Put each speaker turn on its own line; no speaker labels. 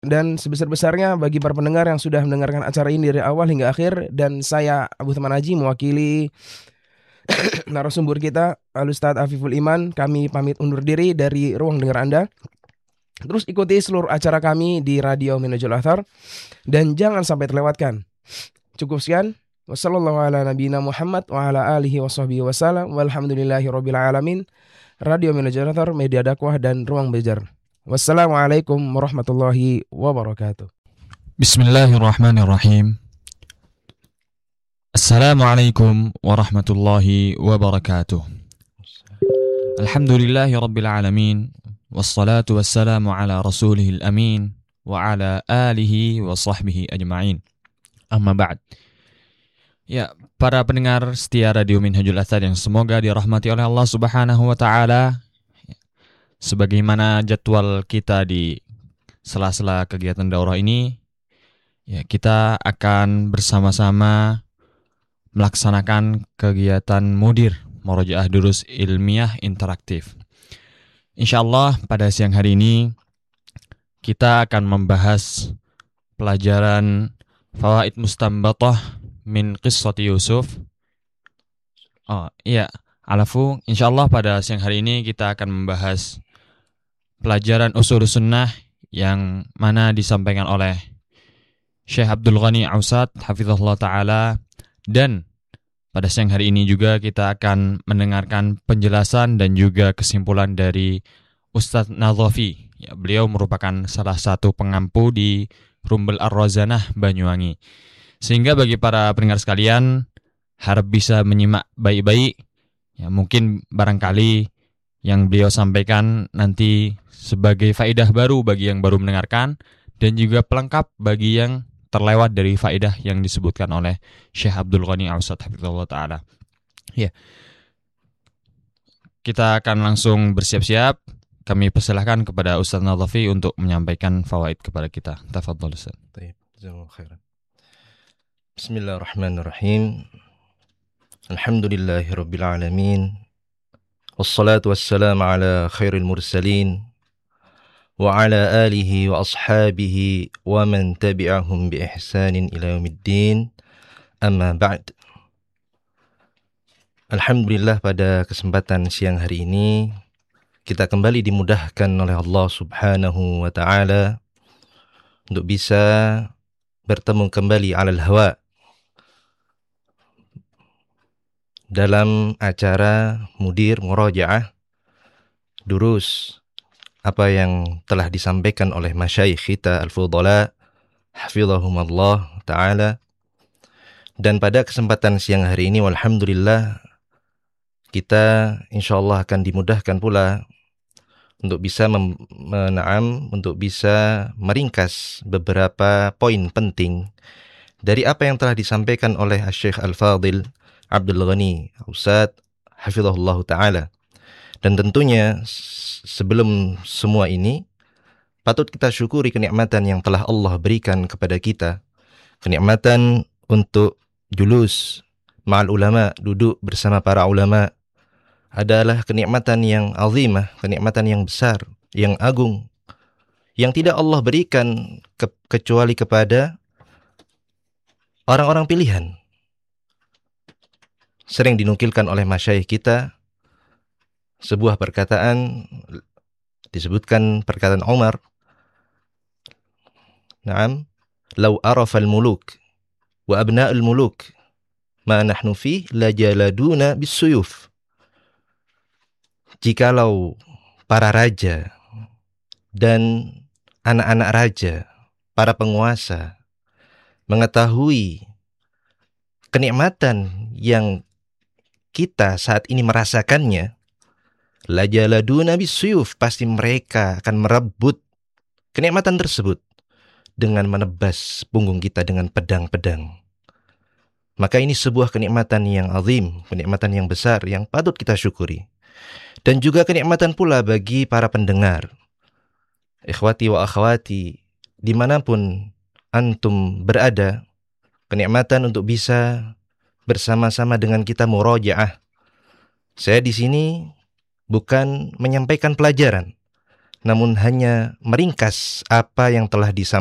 dan sebesar-besarnya bagi para pendengar yang sudah mendengarkan acara ini dari awal hingga akhir. Dan saya Abu Thman Haji mewakili narasumber kita Al-Ustadz Afiful Iman. Kami pamit undur diri dari ruang dengar Anda. Terus ikuti seluruh acara kami di Radio Minhajul Athar dan jangan sampai terlewatkan. Cukup sekian. Wassalamualaikum warahmatullahi Muhammad wa ala alihi washabbihi wasallam walhamdulillahirabbil alamin. Radio Minhajul Athar, media dakwah dan ruang belajar. Wassalamualaikum warahmatullahi wabarakatuh.
Bismillahirrahmanirrahim. Assalamualaikum warahmatullahi wabarakatuh. Alhamdulillahi rabbil alamin. Wassalatu wassalamu ala rasulihil amin. Wa ala alihi wa sahbihi ajma'in. Amma ba'd. Ya, para pendengar setia Radio Minhajul Athar yang semoga dirahmati oleh Allah Subhanahu wa taala. Sebagaimana jadwal kita di sela-sela kegiatan daurah ini, ya, kita akan bersama-sama melaksanakan kegiatan mudir Murojaah Durus Ilmiah Interaktif. Insyaallah pada siang hari ini kita akan membahas pelajaran Fawaid Mustanbatah min Qissati Yusuf. Insyaallah pada siang hari ini kita akan membahas pelajaran Ushul Sunnah yang mana disampaikan oleh Syekh Abdul Ghani Ausad hafizahullah taala, dan pada siang hari ini juga kita akan mendengarkan penjelasan dan juga kesimpulan dari Ustadz Nadhafi. Ya, beliau merupakan salah satu pengampu di Rumbel Ar-Rozanah Banyuwangi. Sehingga bagi para pendengar sekalian harap bisa menyimak baik-baik. Ya, mungkin barangkali yang beliau sampaikan nanti sebagai faedah baru bagi yang baru mendengarkan dan juga pelengkap bagi yang terlewat dari faedah yang disebutkan oleh Syekh Abdul Ghani Ausad hafizahullah taala. Ya. Kita akan langsung bersiap-siap. Kami persilahkan kepada Ustaz Nadhafi untuk menyampaikan fawaid kepada kita. Tafadhol Ustaz.
Baik, jazakallahu khairan. Bismillahirrahmanirrahim. Alhamdulillahirabbil alamin. Wassalatu wassalamu ala khairil mursalin. وعلى آله وأصحابه ومن تبعهم بإحسان إلى يوم الدين أما بعد. Alhamdulillah pada kesempatan siang hari ini kita kembali dimudahkan oleh Allah Subhanahu wa taala untuk bisa bertemu kembali alal hawa dalam acara Mudir Murojaah Durus, apa yang telah disampaikan oleh masyayikh kita al-fudhala hafizahumullah ta'ala. Dan pada kesempatan siang hari ini walhamdulillah kita insyaallah akan dimudahkan pula untuk bisa untuk bisa meringkas beberapa poin penting dari apa yang telah disampaikan oleh Syekh Al-Fadil Abdul Ghani Ausad hafizahullah ta'ala. Dan tentunya sebelum semua ini, patut kita syukuri kenikmatan yang telah Allah berikan kepada kita. Kenikmatan untuk julus ma'al ulama, duduk bersama para ulama, adalah kenikmatan yang azimah, kenikmatan yang besar, yang agung, yang tidak Allah berikan kecuali kepada orang-orang pilihan. Sering dinukilkan oleh masyayikh kita sebuah perkataan, disebutkan perkataan Umar, "Na'am, law arafa al-muluk wa abna'ul muluk ma nahnu fi la jaladuna bis-suyuf." Jikalau para raja dan anak-anak raja, para penguasa mengetahui kenikmatan yang kita saat ini merasakannya, la jaladuna bisuyuf, pasti mereka akan merebut kenikmatan tersebut dengan menebas punggung kita dengan pedang-pedang. Maka ini sebuah kenikmatan yang azim, kenikmatan yang besar yang patut kita syukuri. Dan juga kenikmatan pula bagi para pendengar. Ikhwati wa akhwati, dimanapun antum berada, kenikmatan untuk bisa bersama-sama dengan kita murojaah. Saya di sini bukan menyampaikan pelajaran, namun hanya meringkas apa yang telah disampaikan